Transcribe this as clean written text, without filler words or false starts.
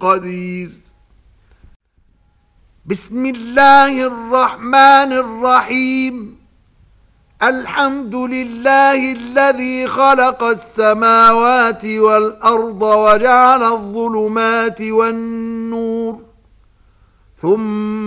قدير. بسم الله الرحمن الرحيم. الحمد لله الذي خلق السماوات والأرض وجعل الظلمات والنور ثم